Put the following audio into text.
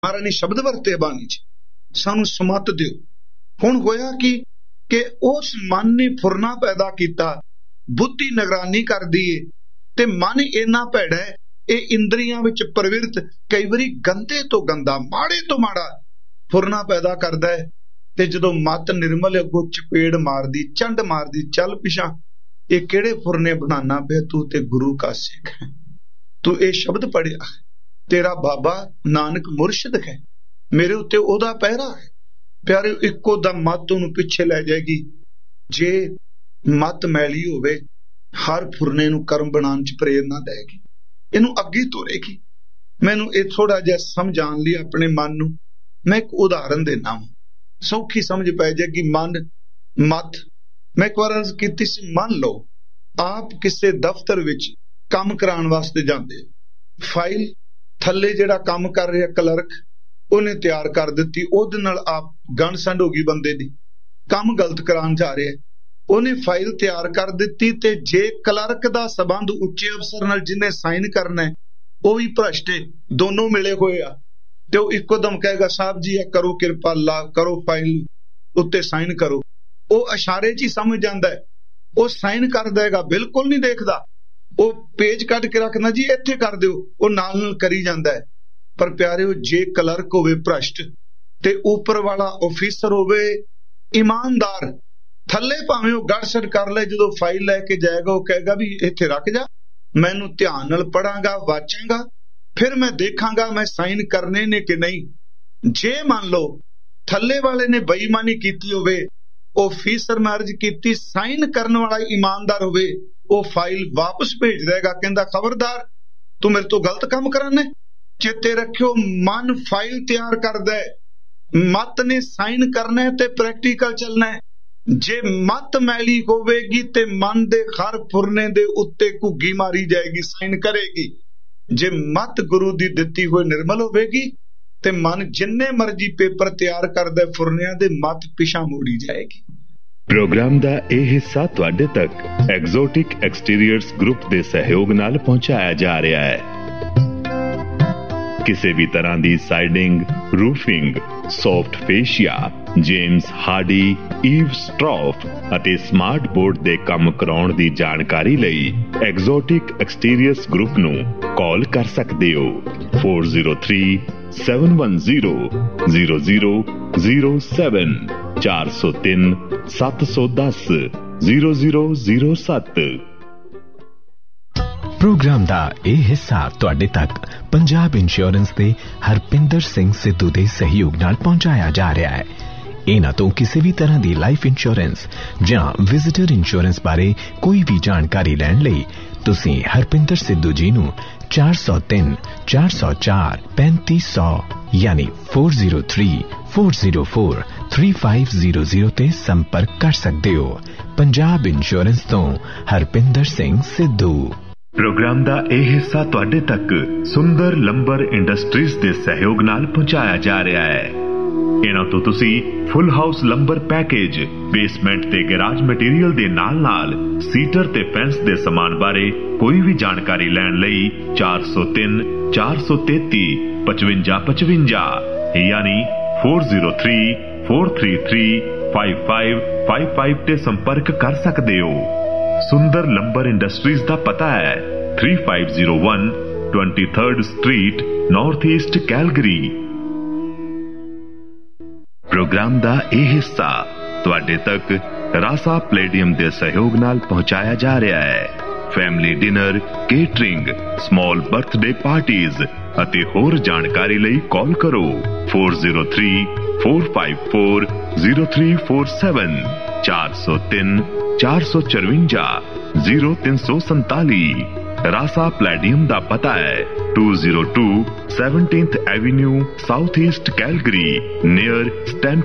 महाराज ने शब्द वरते बाणी च, सानू समत दिओ। हुण होया कि उस मन ने फुरना पैदा किया, बुद्धि निगरानी कर दी है, ते मन इन्ना भैड़ा है, ये इंद्रियां विच प्रवृत्त कई बारी गंदे तो गंदा, माड़े तो माड़ा फुरना पैदा करदा है। ते जदों मत निर्मल अगों चपेड़ मारदी, चंड मारदी, चल पिछां ये किहड़े फुरने बनाना पिया, तू ते गुरु का सिख है, तू ये शब्द पढ़िया, तेरा बाबा नानक मुरशद है, मेरे उत्ते ओदा पहरा है। प्यारे इक्को दम मत उन्हें पिछे लै जाएगी। जे मत मैली होवे हर फुरने नूं कर्म बनाने च प्रेरणा देगी, इनू अगे तोरेगी। मैनू ये थोड़ा जिहा समझाण लई अपने मन नूं मैं एक उदाहरण देना, सौखी समझ पै जाएगी। मन मत मैं एक बार अर्ज कीती सी, मान लो आप किसी दफ्तर विच काम कराउण वास्ते जांदे, फाइल थल्ले जिहड़ा काम कर रहा क्लर्क उन्हें तैयार कर दी, उहदे नाल आप गण संड हो गई, बंदे दी काम गलत कराउण जा रहा है, उन्हें फाइल तैयार कर दी। ते जे क्लर्क दा संबंध उच्चे अफसर नाल जिन्हें साइन करना है वह भी भ्रष्ट है, दोनों मिले हुए आ, ते वो इक्को दम कहेगा साहब जी करो किरपा, ला करो फाइल उत्ते साइन करो, वो इशारे च ही समझ जाता है, वो साइन कर देगा, बिल्कुल नहीं देखता, वो पेज कट के रखना जी इत्थे कर दिओ, वो नाल करी जाता है। पर प्यारे जे क्लर्क होवे भ्रष्ट ते ऊपर वाला ऑफिसर होवे ईमानदार, थल्ले भावें वो गड़सड़ कर ले, जो फाइल लैके जाएगा वो कहेगा भी इत्थे रख जा, मैनू ध्यान नाल पढ़ांगा वाचांगा, फिर मैं देखांगा मैं साइन करने ने कि नहीं। जे मान लो थल्ले वाले ने बेईमानी कीती होवे, ऑफिसर ने अर्ज कीती, साइन करने वाला ईमानदार होवे, वो फाइल वापस भेज देगा, कहंदा खबरदार तू मेरे तो गलत काम कराने। चेते रखियो मन फाइल तैयार करदा है, मत ने साइन करना है ते प्रैक्टिकल चलना है। जे मत मैली होवेगी ते मन दे हर फुरने दे उत्ते घुग्गी मारी जाएगी, साइन करेगी। जे मत गुरु दी दित्ती हुई निर्मल होवेगी ते मन जिन्ने मर्जी पेपर तैयार करदा फुरनियां दे मत पिछा मोड़ी जाएगी। प्रोग्राम दा यह हिस्सा तुहाडे तक एग्जोटिक एक्सटीरियर्स ग्रुप दे सहयोग नाल पहुंचाया जा रहा है। किसी भी तरह की siding, roofing, soft fascia, James Hardy, ewe स्ट्रॉफ ਅਤੇ स्मार्ट बोर्ड ਦੇ ਕੰਮ ਕਰਾਉਣ ਦੀ ਜਾਣਕਾਰੀ ਲਈ एग्जोटिक एक्सटीरियर्स ग्रुप ਨੂੰ ਕਾਲ ਕਰ ਸਕਦੇ ਹੋ 403-710-0007 403-710-0007। प्रोग्राम ਦਾ ਇਹ ਹਿੱਸਾ ਤੁਹਾਡੇ ਤੱਕ ਪੰਜਾਬ ਇੰਸ਼ੋਰੈਂਸ ਦੇ ਹਰਪਿੰਦਰ ਸਿੰਘ ਸਿੱਧੂ ਦੇ ਸਹਿਯੋਗ ਨਾਲ ਪਹੁੰਚਾਇਆ ਜਾ ਰਿਹਾ ਹੈ। ਇਹਨਾਂ ਤੋਂ ਕਿਸੇ ਵੀ ਤਰ੍ਹਾਂ ਦੀ ਲਾਈਫ ਇੰਸ਼ੋਰੈਂਸ ਜਾਂ ਵਿਜ਼ਿਟਰ ਇੰਸ਼ੋਰੈਂਸ ਬਾਰੇ ਕੋਈ ਵੀ ਜਾਣਕਾਰੀ ਲੈਣ ਲਈ ਤੁਸੀਂ ਹਰਪਿੰਦਰ ਸਿੱਧੂ ਜੀ ਨੂੰ 403-404-3500 यानी 403-404-3500 ਤੇ ਸੰਪਰਕ ਕਰ ਸਕਦੇ ਹੋ। ਪੰਜਾਬ ਇੰਸ਼ੋਰੈਂਸ ਤੋਂ ਹਰਪਿੰਦਰ ਸਿੰਘ ਸਿੱਧੂ। प्रोग्राम ਦਾ ਇਹ ਹਿੱਸਾ ਤੁਹਾਡੇ ਤੱਕ ਸੁੰਦਰ ਲੰਬਰ ਇੰਡਸਟਰੀਜ਼ ਦੇ ਸਹਿਯੋਗ ਨਾਲ ਪਹੁੰਚਾਇਆ ਜਾ ਰਿਹਾ ਹੈ। ਇਹਨਾਂ ਤੋਂ ਤੁਸੀਂ ਫੁੱਲ ਹਾਊਸ ਲੰਬਰ ਪੈਕੇਜ, ਬੇਸਮੈਂਟ ਤੇ ਗੈਰਾਜ ਮਟੀਰੀਅਲ ਦੇ ਨਾਲ ਸੀਟਰ ਤੇ ਫੈਂਸ ਦੇ ਸਮਾਨ ਬਾਰੇ ਕੋਈ ਵੀ ਜਾਣਕਾਰੀ ਲੈਣ ਲਈ 403-433-5555 यानी 403-433-5555 ਤੇ ਸੰਪਰਕ ਕਰ ਸਕਦੇ ਹੋ। सुंदर लंबर इंडस्ट्रीज का पता है 3501 23rd street, north east, Calgary. Programme का यह हिस्सा तुहाडे तक रासा प्लेडियम के सहयोग नाल पहुंचाया जा रहा है। Family dinner, catering, small birthday parties ਅਤੇ ਹੋਰ ਜਾਣਕਾਰੀ ਲਈ ਕਾਲ ਕਰੋ 403-454-0347 403-454-0347। रासा प्लेडियम का पता है 202 17th Avenue, south east, Calgary, near stand